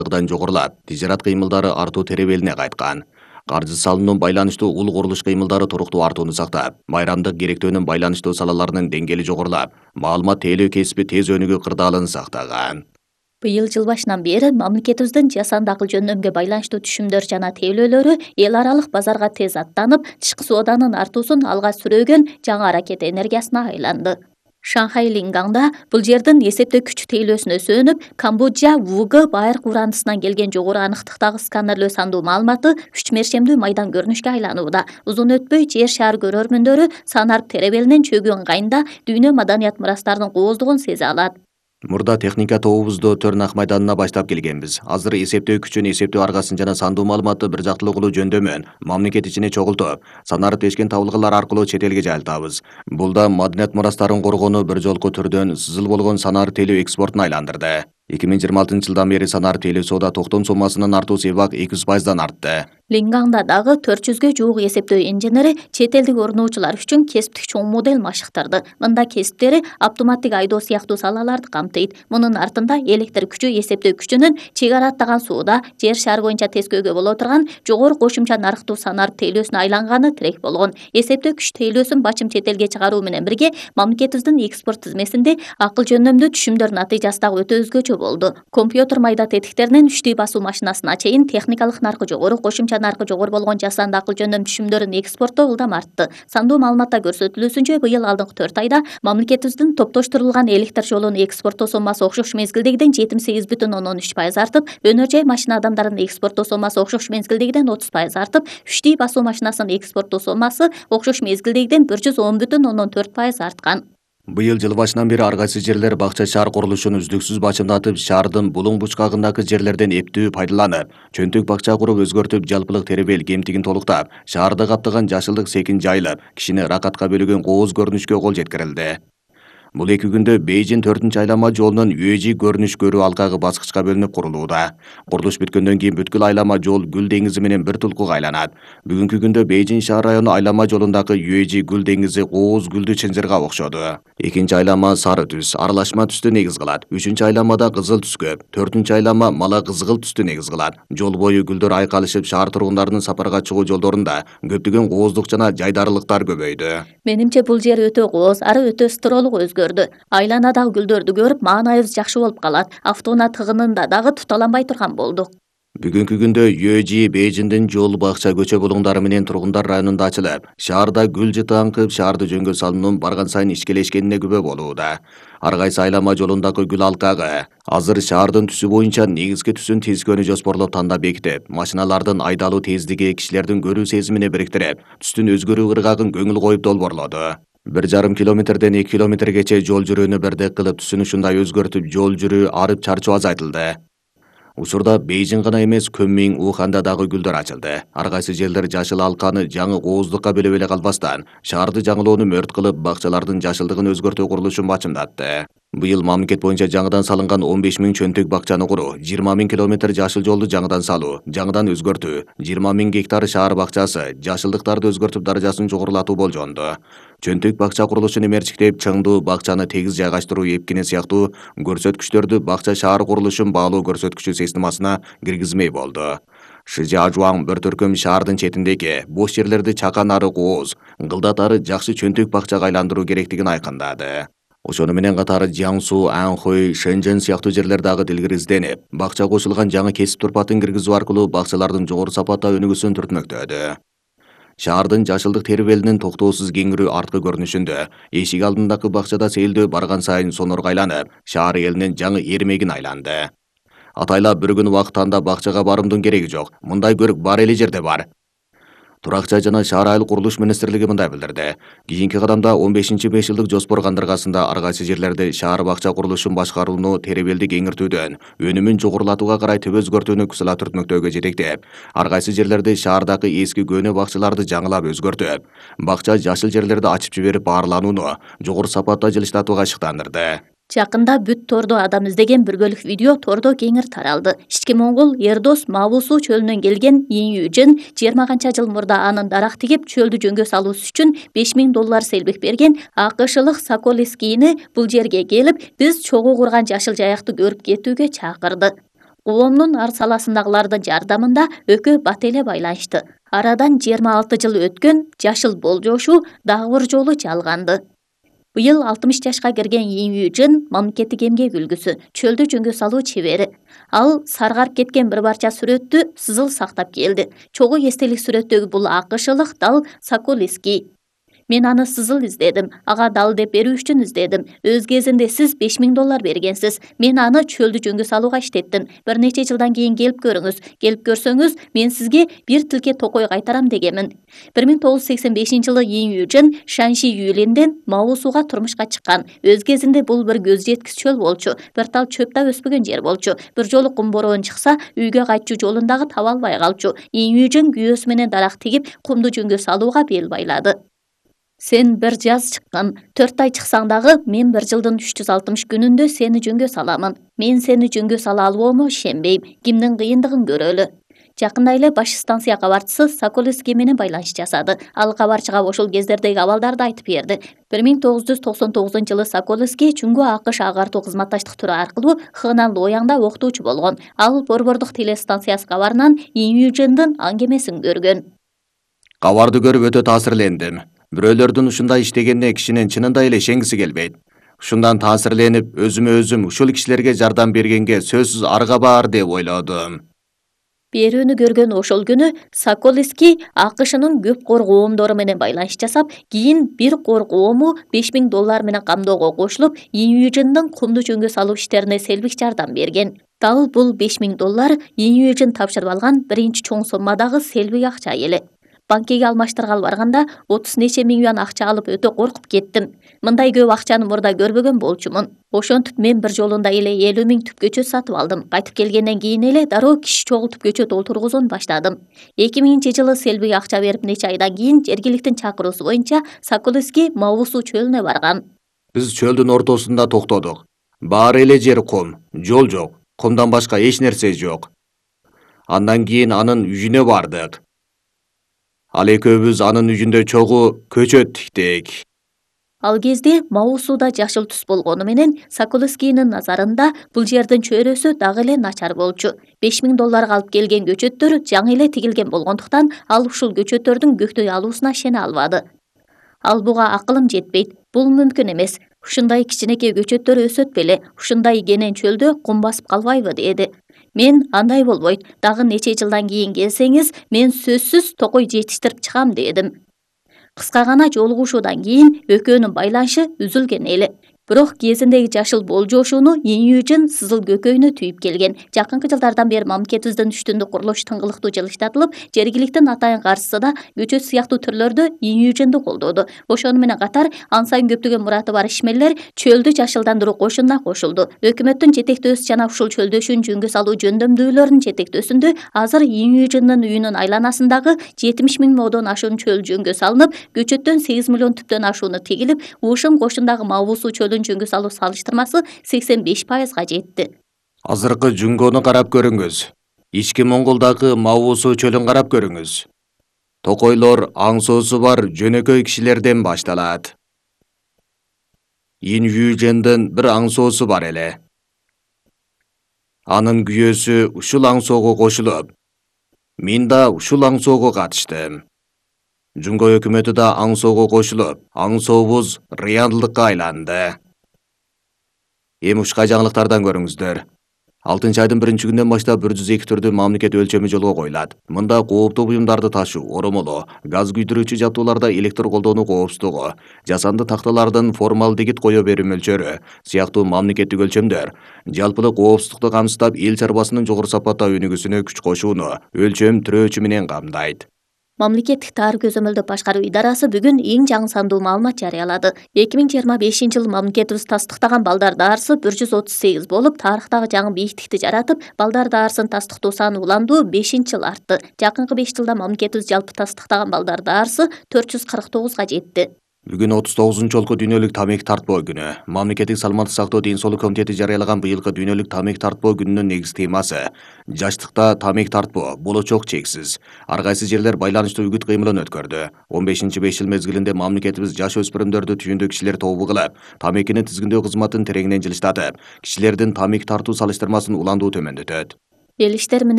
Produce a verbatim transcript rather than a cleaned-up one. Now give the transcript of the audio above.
дан жогорулап, тижарат кыймылдары артуу теребелине кайткан. Каржы салынуунун байланыштуу ул курулуш кыймылдары туруктуу артууну сактап, майрамдык керектөөнүн байланыштуу салаларынын деңгээли жогорулап, маалымат тейлөө кесиби тез өнүгүү кырдаалын сактаган. Быйыл жыл башынан бери мамлекетибиздин жасанды акыл жөндөмгө байланыштуу түшүмдөр жана тейлөөлөрү эл аралык базарга тез аттанып, тышкы сооданын артуусун алга сүрөөгөн жаңы аракет энергиясына айланды. Шанхай Лингаңда бул жердин эсептөө күч тейлөөсүнө сүйөнүп, Камбоджа Вуга байыркы урандысынан келген жогору аныктыктагы сканерлөө сандуу маалыматы үч мерчемдүү майдан көрүнүшкө айланууда. Узун өтпөй жер шаар көрөрмөндөрү Санарп теребелинин чөгүү ыңгайында дүйнө маданият мурастарынын кооздугун сезе алат. Мурда техника тобубузду Төрн ак майданына баштап келгенбиз. Азыр эсептөө күчүн, эсептөө аргасын жана сандуу маалыматты бир жактылуу кылуу жөндөмүн мамлекет ичине чогултуп, Санарып тешкен табылгылар аркылуу чет элге жайылтабыз. Бул да маданият мурастарын коргоону бир жолку түрдөн сызыл болгон Санарып тейлөө экспортуна айландырды. эки миң жыйырма алтынчы жылдан бери Санарып тейлөө соода токтом соммасынын артуу себак эки жүз пайыздан артты. Лингаңда дагы төрт жүзгө жуук эсептөө инженери чет элдик орноочулар үчүн кесиптик чоң модель машыктырды. Мында кесиптери автоматтык айдоо сыяктуу салаларды камтыйт. Мунун артында электр күчү, эсептөө күчүнүн чек ара аттаган соода, жер шаар боюнча тескөөгө боло турган жогору кошумча нарыктуу Санарып тейлөөсүнө айланганы тирек болгон. Эсептөө күч тейлөөсүн бачым чет элге чыгаруу менен бирге мамлекетибиздин экспорт тизмесинде акыл жөндөмдүү түшүмдөр натыйжасы дагы өтө өзгөчө болду. Компьютер майда тетиктеринен үчтүй басуу машинасына чейин техникалык наркы жогору, кошумча наркы жогору болгон жасанды акыл жөндөм түшүмдөрүн экспорттоо ылдам артты. Сандуу маалыматта көрсөтүлүүсүнчө, быйыл алдыңкы төрт айда мамлекетибиздин топтоштурулган электр жолун экспорттоо соммасы окшош мезгилдегиден жетимиш сегиз бүтүн ондон үч пайыз артып, өнөр жай машина адамдарын экспорттоо соммасы окшош мезгилдегиден отуз пайыз артып, үчтүй басуу машинасынын экспорттоо соммасы окшош мезгилдегиден бир жүз он бүтүн ондон төрт пайыз арткан. Быйыл жыл башынан бери ар кайсы жерлер бакча шаар курулушун үздүксүз бачымдатып, шаардын булуң бучкагындагы жерлерден эптүү пайдаланып, чөнтөк бакча куруп өзгөртүп, жалпылык теребел кемтигин толуктап, шаарды каптаган жашылдык секин жайылып, кишини ракатка бөлөгөн кооз көрүнүшкө кол жеткирилди. Бул эки күндө Бейжин төртүнчү айлама жолунун Юэжи көрүнүш көрүү алкагы баскычка бөлүнүп курулууда. Курулуш бүткөндөн кийин бүткүл айлама жол Гүл деңизи менен бир тулкуга айланат. Бүгүнкү күндө Бейжин шаар району айлама жолундагы Юэжи Гүл деңизи кооз гүлдүү чынжырга окшоду. Экинчи айлама сары түс, аралашма түстү негиз кылат. Үчүнчү аймада кызыл түскө, төртүнчү айлама мала кызгыл түстү негиз кылат. Жол бою гүлдөр айкалышып, шаар тургундарынын сапарга чыгуу жолдорунда көптөгөн кооздук жана жайдарылыктар көбөйдү. Менимче бул жер өтө кооз, ары өтө стыролук өзгөрдү. Айланадагы гүлдөрдү көрүп, маанайыбыз жакшы болуп калат. Автоунаа тыгынында дагы туталанбай турган болдук. Бүгүнкү күндө Юэжи Бейжиндин жол, бакча, көчө булуңдары менен тургундар районунда ачылып, шаарда гүл жытаңкып, шаарды жөнгө салынуунун барган сайын ишкелешкенине күбө болууда. Ар кайсы айлама жолундагы гүл алкагы азыр шаардын түсү боюнча негизги түсүн тизгөнү жоспорлоп тандап бекитип, машиналардын айдалуу тездиги кишилердин көрүү сезимине бириктирип, түстүн өзгөрүү ыргагын көңүл коюп долбоорлоду. Бир жарым километрден эки километргече жол жүрүүнү бирдек кылып, түсүн ушундай өзгөртүп, жол жүрүү, арып чарчоо азайтылды. Учурда Бейжин гана эмес, Көнмиң, Уханда дагы гүлдөр ачылды. Ар кайсы жерлер жашыл алканы жаңы кооздукка бөлөп эле калбастан, шаарды жаңылоону мөрт кылып, бакчалардын жашылдыгын өзгөртүү курулушун бачымдатты. Быйыл мамлекет боюнча жаңыдан салынган он беш миң чөнтөк бакчаны куруу, жыйырма миң километр жашыл жолду жаңыдан салуу, жаңыдан өзгөртүү, жыйырма миң гектар шаар бакчасы, жашылдыктарды өзгөртүп даражасын жогорулатуу болжонду. Чөнтөк бакча курулушун эмерчиктеп, чыңдуу бакчаны тегиз жайгаштыруу эпкини сыяктуу көрсөткүчтөрдү бакча шаар курулушун баалоо көрсөткүчү системасына киргизмей болду. Шижиажуаң бір төркөм шаардын четиндеги бош жерлерди чакан ары кооз, ыңгылдат ары жакшы чөнтөк бакчага айландыруу керектигин айкындады. Ошону менен катары Жиаңсу, Анхой, Шэньчжэн сыяктуу жерлер дагы тилгири изденип, бакча кошулган жаңы кесип турпатын киргизүү аркылуу бакчалардын жогору сапатта өнүгүүсүн түртмөктөдү. Шаардын жашылдык тербелинин токтоосуз кеңирүү арткы көрүнүшүндө, эшик алдындагы бакчада сейилдөө барган сайын сонорго айланып, шаар элинин жаңы эрмегин айланды. Атайлап бир күн убакыттанда бакчага барымдын кереги жок. Мындай көрүк бар эле жерде бар. Турак жай жана шаар айыл курулуш министрлиги мындай билдирди. Кийинки кадамда он бешинчи беш жылдык жоспор кандыргасында ар кайсы жерлерде шаар бакча курулушун башкарууну теребелди кеңиртүүдөн, өнүмүн жогорулатууга карай түп өзгөртүүнү кысыла түртмөктөөгө жетектеп, ар кайсы жерлерде шаардагы эски көөнө бакчаларды жаңылап өзгөртүп, бакча жашыл жерлерди ачып жиберип баарланууну жогору сапатта жылыштатууга шыктандырды. Жакында бүт тордо адам издеген бир бөлүк видео тордо кеңир таралды. Ички Моңгол Эрдос Мабусу чөлүнөн келген Ин Южин жыйырма канча жыл мурда анын дарак тигип чөлдү жөнгө салуусу үчүн беш миң доллар селбик берген акышылык Соколискийни бул жерге келип, биз чогуу курган жашыл жаякты көрүп кетүүгө чакырды. Коомдун ар саласындагылардын жардамында экөө бат эле байланышты. Арадан жыйырма алты жыл өткөн жашыл болжошу дагы бир жолу жалганды. Быйыл алтымыш жашка кирген Ин Южин мамлекеттик эмгек үлгүсү, чөлдө жөнгө салуу чебери. Ал саргарып кеткен бир барча сүрөттү сызыл сактап келди. Чогуу эстелик сүрөттөгү бул акышылык дал Соколевский. Мен аны сызыл издедим, ага дал деп берүү үчүн издедим. Өз кезинде сиз беш миң доллар бергенсиз. Мен аны чөлдү жөнгө салууга иштеттим. Бир нече жылдан кийин келип көрүңүз. Келип көрсөңүз, мен сизге бир тилке токой кайтарам дегенмин. бир миң тогуз жүз сексен бешинчи жылы Ин Южин Шанши Юлинден Маусуга турмушка чыккан. Өз кезинде бул бир көз жеткис чөл болчу. Бир тал чөп да өспөгөн жер болчу. Бир жолу кум бороон чыкса, үйгө кайтчу жолун дагы таба албай калчу. Ин Южин күйөөсү менен дарак тигип, кумду жөнгө салууга бел байлады. Сен бир жаз чыккан, төрт ай чыксаң дагы мен бир жылдын үч жүз алтымыш күнүндө сени жөнгө саламын. Мен сени жөнгө сала албоомо ишенбейм. Кимдин кыйындыгын көрөлү. Жакында эле баш станция кабарчысы Соколевский менен байланыш жасады. Ал кабарчыга ошол кездердеги абалдарды айтып берди. бир миң тогуз жүз токсон тогузунчу жылы Соколевский Чүнгө АКШ агартуу кызматташтык түрү аркылуу Хынан Лояңда окутуучу болгон. Ал борбордук телестанциясы кабарынан Ин Южиндин аңгемесин көргөн. Кабарды көрүп өтө таасирлендим. Бирөөлөрдүн ушундай иштегенине кишинин чынында эле ишенгиси келбейт. Ушундан таасирленип, өзүмө өзүм ушул кишилерге жардам бергенге сөзсүз арга бар деп ойлодум. Берүүнү көргөн ошол күнү Соколевский АКШнын көп кор коомдору менен байланыш жасап, кийин бир кор коому беш миң доллар менен камдоого кошулуп, Ин Южиндин кумду жөнгө салуу иштерине селбик жардам берген. Дал бул беш миң доллар Ин Южин тапшырып алган биринчи чоң соммадагы селбик акча эле. Банкеге алмаштыргалы барганда отуз нече миң юан акча алып өтө коркуп кеттим. Мындай көп акчаны мурда көрбөгөн болчумун. Ошентип мен бир жолунда эле элүү миң түп көчөт сатып алдым. Кайтып келгенден кийин эле дароо киши чогул түп көчөт олтургузууну баштадым. эки миңинчи жылы селбик акча берип нече айдан кийин жергиликтин чакыруусу боюнча Соколевский Маусу чөлүнө барган. Биз чөлдүн ортосунда токтодук. Баары эле жер кум, жол жок, кумдан башка эч нерсе жок. Андан кийин анын үйүнө бардык. Ал экөөбүз анын үйүндө чогуу көчөт тиктик. Ал кезде Маусуда жашыл түс болгону менен Соколевскийнин назарында бул жердин чөйрөсү дагы эле начар болчу. беш миң долларга алып келген көчөттөр жаңы эле тигилген болгондуктан ал ушул көчөттөрдүн көктөй алуусуна ишене албады. Ал буга акылым жетпейт. Бул мүмкүн эмес. Ушундай кичинекей көчөттөр өсөт беле? Ушундай кенен чөлдө кум басып калбайбы деди. Мен андай болбойт. Дагы нече жылдан кийин келсеңиз, мен сөзсүз токой жетиштирип чыгам дедим. Кыска гана жолугушуудан кийин экөөнүн байланышы үзүлген эле. Бирок кезиндеги жашыл болжошууну Ин Южин сызыл көкөйүнө түйүп келген. Жакынкы жылдардан бери мамлекетибиздин үстүндүк курулуш тыңгылыктуу жылыштатылып, жергиликтин атайын каржысы да көчөт сыяктуу түрлөрдө Ин Южинди колдоду. Ошону менен катар ан сайын көптөгөн мураты бар ишмерлер чөлдү жашылдандыруу кошунуна кошулду. Өкмөттүн жетектөөсү жана ушул чөлдөшүүнү жөнгө салуу жөндөмдүүлөрүнүн жетектөөсүндө азыр Ин Южиндин үйүнүн айланасындагы жетимиш миң модон ашуун чөл жөнгө салынып, көчөттөн сегиз миллион түптөн ашууну тигилип, Ушун кошундагы Маусу чөлүн жөнгө салуу салыштырмасы сексен беш пайызга жетти. Азыркы Жунгону карап көрүңүз. Ички Монголдагы Маусу чөлүн карап көрүңүз. Токойлор аңсоосу бар жөнөкөй кишилерден башталат. Ин Южиндин бир аңсоосу бар эле. Анын күйөөсү ушул аңсоого кошулуп, мен да ушул аңсоого катыштым. Жунго өкмөтү да аңсоого кошулуп, аңсообуз реалдыкка айланды. Эми ушка жаңылыктардан көрүңүздөр. алтынчы айдын биринчи күндөн баштап бир жүз эки түрдүү мамлекет өлчөмү жолго коюлат. Мында кооптуу буюмдарды ташуу, оромолоо, газ күйдүрүүчү жабдууларда электр колдонуу коопсуздугу, жасанды такталардын формалдегид кое берүү мөлчөрү сыяктуу мамлекеттик өлчөмдөр жалпылык коопсуздукту камсыздап эл чарбасынын жогору сапаттаа өнүгүүсүнө күч кошууну өлчөм тирөөчү менен камдайт. Мамлекеттик таар көзөмөлдөп башкаруу идарасы бүгүн эң жаңы сандуу маалымат жарыялады. эки миң жыйырма бешинчи жылы мамлекетибиз тастыктаган балдар даарысы бир жүз отуз сегиз болуп, тарыхтагы жаңы бийиктикти жаратып, балдар даарысын тастыктоо саны уланду бешинчи жыл артты. Жакынкы беш жылда мамлекетибиз жалпы тастыктаган балдар даарысы төрт жүз кырк тогузга жетти. Бүгүн отуз тогузунчу жолку дүйнөлүк тамек тартпоо күнү. Мамлекеттик саламаттык сактоо ден соолук комитети жарыялаган быйылкы дүйнөлүк тамек тартпоо күнүнүн негиз темасы жаштыкта тамек тартпоо, болочок чексиз. Ар кайсы жерлер байланыштуу үгүт кыймылын өткөрдү. он бешинчи беш жыл мезгилинде мамлекетибиз жаш өспүрүмдөрдү түйүндүү кишилер тобу кылып, тамекини тизгиндөө кызматын тереңинен жылыштатып, кишилердин тамек тартуу салыштырмасын уландуу төмөндөтөт. эл иштери менен